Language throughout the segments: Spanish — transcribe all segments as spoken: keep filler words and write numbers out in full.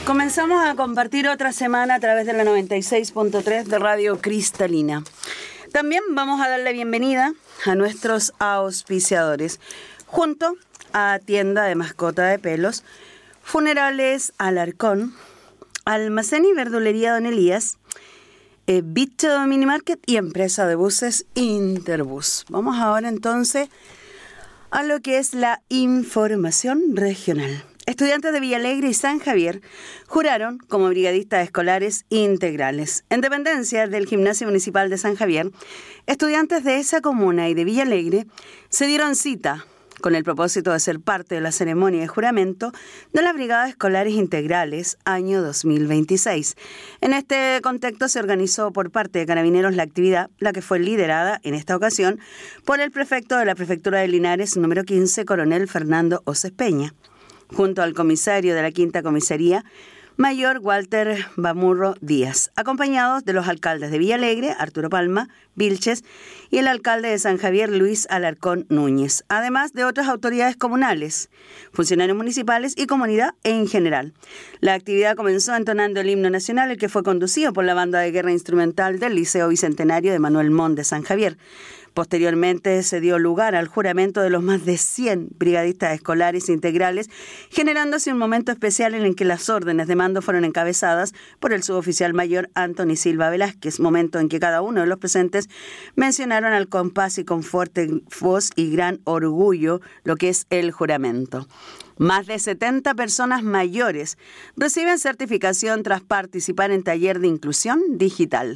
Comenzamos a compartir otra semana a través de la noventa y seis punto tres de Radio Cristalina. También vamos a darle bienvenida a nuestros auspiciadores, junto a Tienda de Mascota de Pelos, Funerales Alarcón, Almacén y Verdulería Don Elías, eh, Bicho Mini Market y Empresa de Buses Interbus. Vamos ahora entonces a lo que es la información regional. Estudiantes de Villalegre y San Javier juraron como brigadistas escolares integrales. En dependencia del Gimnasio Municipal de San Javier, estudiantes de esa comuna y de Villalegre se dieron cita con el propósito de ser parte de la ceremonia de juramento de las Brigadas Escolares Integrales año dos mil veintiséis. En este contexto se organizó por parte de Carabineros la actividad, la que fue liderada en esta ocasión por el prefecto de la Prefectura de Linares número quince, coronel Fernando Oces Peña, junto al comisario de la Quinta Comisaría, Mayor Walter Bamurro Díaz, acompañados de los alcaldes de Villalegre, Arturo Palma Vilches, y el alcalde de San Javier, Luis Alarcón Núñez, además de otras autoridades comunales, funcionarios municipales y comunidad en general. La actividad comenzó entonando el himno nacional, el que fue conducido por la banda de guerra instrumental del Liceo Bicentenario de Manuel Montt de San Javier. Posteriormente se dio lugar al juramento de los más de cien brigadistas escolares integrales, generándose un momento especial en el que las órdenes de mando fueron encabezadas por el suboficial mayor Anthony Silva Velázquez, momento en que cada uno de los presentes mencionaron al compás y con fuerte voz y gran orgullo lo que es el juramento. Más de setenta personas mayores reciben certificación tras participar en taller de inclusión digital.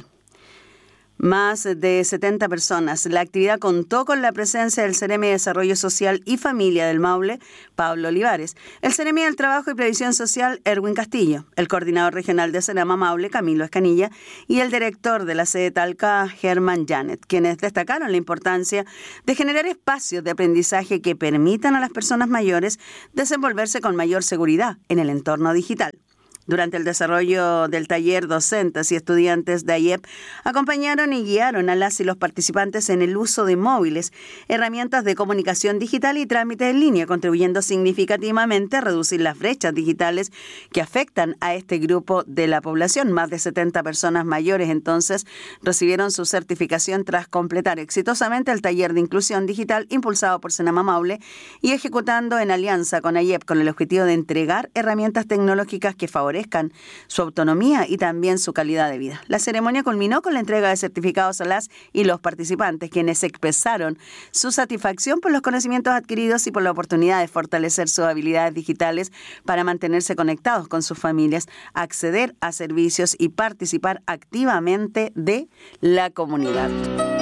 Más de setenta personas. La actividad contó con la presencia del Ceremi de Desarrollo Social y Familia del Maule, Pablo Olivares, el Ceremi del Trabajo y Previsión Social, Erwin Castillo, el coordinador regional de Senama Maule, Camilo Escanilla, y el director de la sede Talca, Germán Janet, quienes destacaron la importancia de generar espacios de aprendizaje que permitan a las personas mayores desenvolverse con mayor seguridad en el entorno digital. Durante el desarrollo del taller, docentes y estudiantes de A I E P acompañaron y guiaron a las y los participantes en el uso de móviles, herramientas de comunicación digital y trámites en línea, contribuyendo significativamente a reducir las brechas digitales que afectan a este grupo de la población. Más de setenta personas mayores entonces recibieron su certificación tras completar exitosamente el taller de inclusión digital impulsado por Senama Maule y ejecutando en alianza con A I E P con el objetivo de entregar herramientas tecnológicas que favorezcan su autonomía y también su calidad de vida. La ceremonia culminó con la entrega de certificados a las y los participantes, quienes expresaron su satisfacción por los conocimientos adquiridos y por la oportunidad de fortalecer sus habilidades digitales para mantenerse conectados con sus familias, acceder a servicios y participar activamente de la comunidad.